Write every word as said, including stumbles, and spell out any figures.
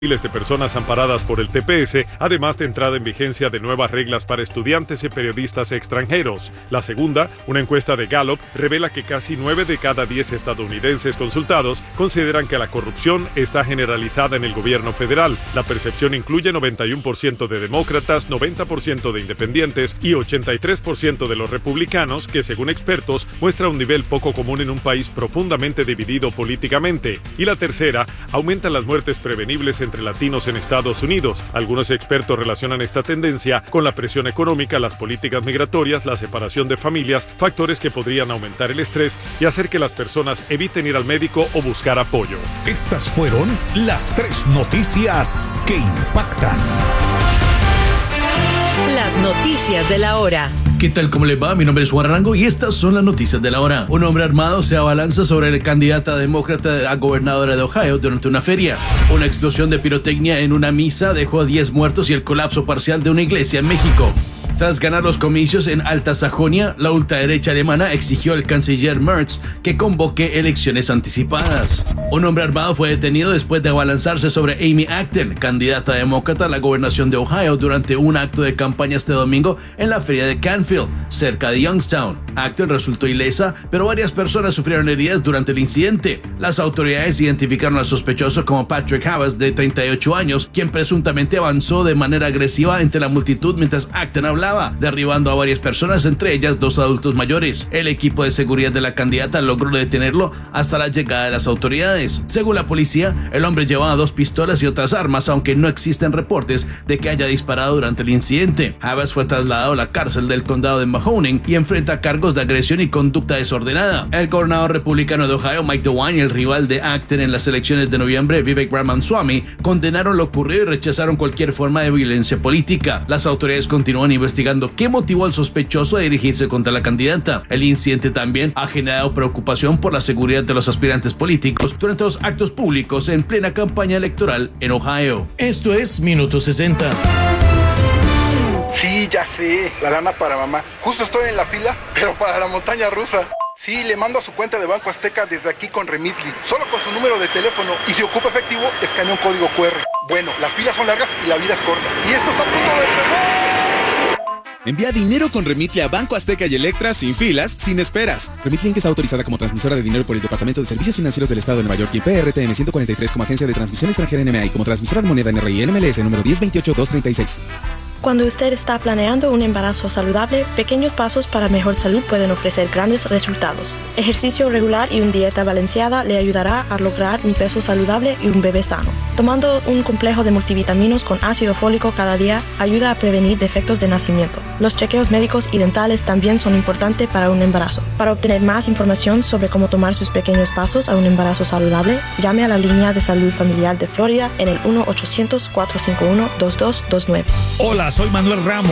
Miles de personas amparadas por el T P S, además de entrada en vigencia de nuevas reglas para estudiantes y periodistas extranjeros. La segunda, una encuesta de Gallup, revela que casi nueve de cada diez estadounidenses consultados consideran que la corrupción está generalizada en el gobierno federal. La percepción incluye noventa y uno por ciento de demócratas, noventa por ciento de independientes y ochenta y tres por ciento de los republicanos, que según expertos muestra un nivel poco común en un país profundamente dividido políticamente. Y la tercera, aumentan las muertes prevenibles en entre latinos en Estados Unidos. Algunos expertos relacionan esta tendencia con la presión económica, las políticas migratorias, la separación de familias, factores que podrían aumentar el estrés y hacer que las personas eviten ir al médico o buscar apoyo. Estas fueron las tres noticias que impactan. Las noticias de la hora. ¿Qué tal? ¿Cómo les va? Mi nombre es Juan Arango y estas son las noticias de la hora. Un hombre armado se abalanza sobre la candidata demócrata a gobernadora de Ohio durante una feria. Una explosión de pirotecnia en una misa dejó a diez muertos y el colapso parcial de una iglesia en México. Tras ganar los comicios en Alta Sajonia, la ultraderecha alemana exigió al canciller Merz que convoque elecciones anticipadas. Un hombre armado fue detenido después de abalanzarse sobre Amy Acton, candidata demócrata a la gobernación de Ohio, durante un acto de campaña este domingo en la feria de Canfield, cerca de Youngstown. Acton resultó ilesa, pero varias personas sufrieron heridas durante el incidente. Las autoridades identificaron al sospechoso como Patrick Havas, de treinta y ocho años, quien presuntamente avanzó de manera agresiva entre la multitud mientras Acton hablaba, derribando a varias personas, entre ellas dos adultos mayores. El equipo de seguridad de la candidata logró detenerlo hasta la llegada de las autoridades. Según la policía, el hombre llevaba dos pistolas y otras armas, aunque no existen reportes de que haya disparado durante el incidente. Havas fue trasladado a la cárcel del condado de Mahoning y enfrenta cargos de agresión y conducta desordenada. El gobernador republicano de Ohio, Mike DeWine, y el rival de Acton en las elecciones de noviembre, Vivek Ramaswamy, condenaron lo ocurrido y rechazaron cualquier forma de violencia política. Las autoridades continúan investigando qué motivó al sospechoso a dirigirse contra la candidata. El incidente también ha generado preocupación por la seguridad de los aspirantes políticos durante los actos públicos en plena campaña electoral en Ohio. Esto es Minuto sesenta. Sí, ya sé, la lana para mamá. Justo estoy en la fila, pero para la montaña rusa. Sí, le mando a su cuenta de Banco Azteca desde aquí con Remitly, solo con su número de teléfono, y si ocupa efectivo, escanea un código cu erre. Bueno, las filas son largas y la vida es corta. Y esto está a punto de empezar. Envía dinero con Remitly a Banco Azteca y Electra sin filas, sin esperas. Remitly Inc está autorizada como transmisora de dinero por el Departamento de Servicios Financieros del Estado de Nueva York y P R T M ciento cuarenta y tres como agencia de transmisión extranjera N M A y como transmisora de moneda N R I N M L S número diez veintiocho dos treinta y seis. Cuando usted está planeando un embarazo saludable, pequeños pasos para mejor salud pueden ofrecer grandes resultados. Ejercicio regular y una dieta balanceada le ayudará a lograr un peso saludable y un bebé sano. Tomando un complejo de multivitaminos con ácido fólico cada día ayuda a prevenir defectos de nacimiento. Los chequeos médicos y dentales también son importantes para un embarazo. Para obtener más información sobre cómo tomar sus pequeños pasos a un embarazo saludable, llame a la línea de salud familiar de Florida en el uno ochocientos, cuatrocientos cincuenta y uno, veintidós veintinueve. Hola, soy Manuel Ramos.